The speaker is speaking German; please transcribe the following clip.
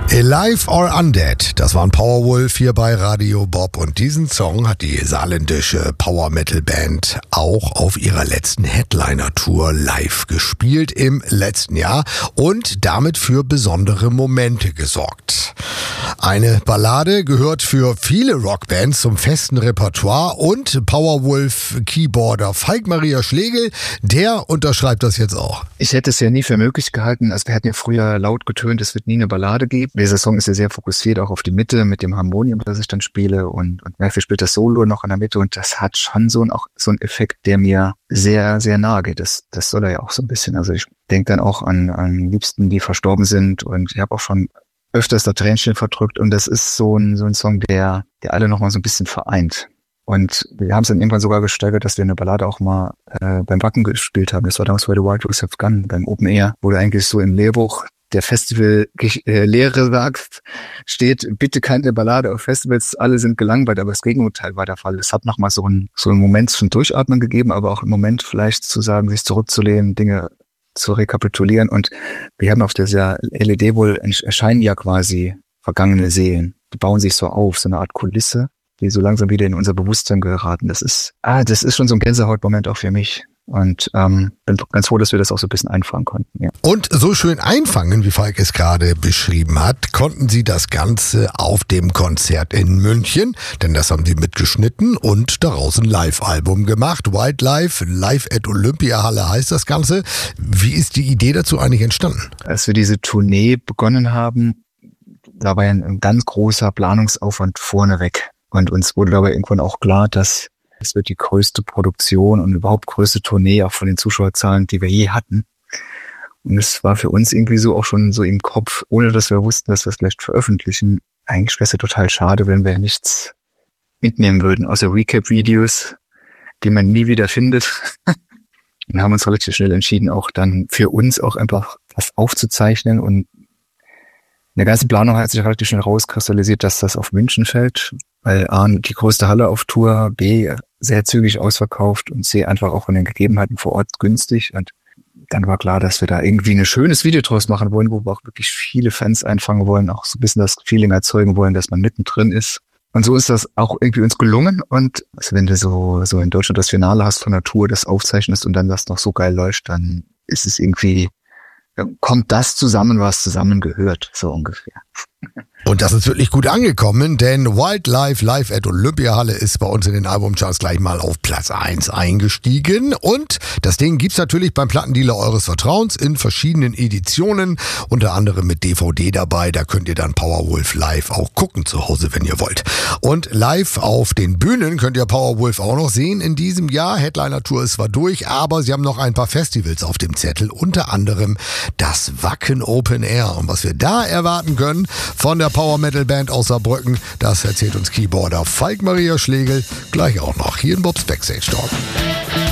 Alive or Undead, das waren Powerwolf hier bei Radio Bob und diesen Song hat die saarländische Power-Metal-Band auch auf ihrer letzten Headliner-Tour live gespielt im letzten Jahr und damit für besondere Momente gesorgt. Eine Ballade gehört für viele Rockbands zum festen Repertoire und Powerwolf-Keyboarder Falk-Maria Schlegel, der unterschreibt das jetzt auch. Ich hätte es ja nie für möglich gehalten, also wir hatten ja früher laut getönt, es wird nie eine Ballade geben. Dieser Song ist ja sehr fokussiert auch auf die Mitte mit dem Harmonium, das ich dann spiele und Murphy spielt das Solo noch in der Mitte und das hat schon so einen Effekt, der mir sehr, sehr nahe geht. Das soll er ja auch so ein bisschen. Also ich denke dann auch an Liebsten, die verstorben sind und ich habe auch schon öfters da Tränchen verdrückt und das ist so ein Song, der alle nochmal so ein bisschen vereint. Und wir haben es dann irgendwann sogar gesteigert, dass wir eine Ballade auch mal beim Wacken gespielt haben. Das war damals bei The Wild Rose Have Gone, beim Open Air, wo du eigentlich so im Lehrbuch der Festival-Lehre sagst, steht, bitte keine Ballade auf Festivals, alle sind gelangweilt, aber das Gegenteil war der Fall. Es hat nochmal so einen Moment zum Durchatmen gegeben, aber auch einen Moment vielleicht zu sagen, sich zurückzulehnen, Dinge zu rekapitulieren und wir haben auf dieser LED wohl erscheinen ja quasi vergangene Seelen. Die bauen sich so auf, so eine Art Kulisse, die so langsam wieder in unser Bewusstsein geraten. Das ist schon so ein Gänsehautmoment auch für mich. Und bin ganz froh, dass wir das auch so ein bisschen einfangen konnten. Ja. Und so schön einfangen, wie Falk es gerade beschrieben hat, konnten Sie das Ganze auf dem Konzert in München, denn das haben Sie mitgeschnitten und daraus ein Live-Album gemacht. Wildlife, Live at Olympiahalle heißt das Ganze. Wie ist die Idee dazu eigentlich entstanden? Als wir diese Tournee begonnen haben, da war ja ein ganz großer Planungsaufwand vorneweg. Und uns wurde dabei irgendwann auch klar, dass es wird die größte Produktion und überhaupt größte Tournee auch von den Zuschauerzahlen, die wir je hatten. Und es war für uns irgendwie so auch schon so im Kopf, ohne dass wir wussten, dass wir es vielleicht veröffentlichen. Eigentlich wäre es ja total schade, wenn wir nichts mitnehmen würden, außer Recap-Videos, die man nie wieder findet. Und haben uns relativ schnell entschieden, auch dann für uns auch einfach was aufzuzeichnen. Und in der ganzen Planung hat sich relativ schnell rauskristallisiert, dass das auf München fällt, weil A, die größte Halle auf Tour, B, sehr zügig ausverkauft und C, einfach auch von den Gegebenheiten vor Ort günstig. Und dann war klar, dass wir da irgendwie ein schönes Video draus machen wollen, wo wir auch wirklich viele Fans einfangen wollen, auch so ein bisschen das Feeling erzeugen wollen, dass man mittendrin ist. Und so ist das auch irgendwie uns gelungen. Und also wenn du so in Deutschland das Finale hast von der Tour, das aufzeichnest und dann das noch so geil läuft, dann ist es irgendwie, kommt das zusammen, was zusammengehört, so ungefähr. Und das ist wirklich gut angekommen, denn Wildlife Live at Olympiahalle ist bei uns in den Albumcharts gleich mal auf Platz 1 eingestiegen. Und das Ding gibt's natürlich beim Plattendealer eures Vertrauens in verschiedenen Editionen, unter anderem mit DVD dabei. Da könnt ihr dann Powerwolf live auch gucken zu Hause, wenn ihr wollt. Und live auf den Bühnen könnt ihr Powerwolf auch noch sehen in diesem Jahr. Headliner-Tour ist zwar durch, aber sie haben noch ein paar Festivals auf dem Zettel, unter anderem das Wacken Open Air. Und was wir da erwarten können von der Power-Metal-Band aus Saarbrücken, das erzählt uns Keyboarder Falk-Maria Schlegel gleich auch noch hier in Bobs Backstage Talk.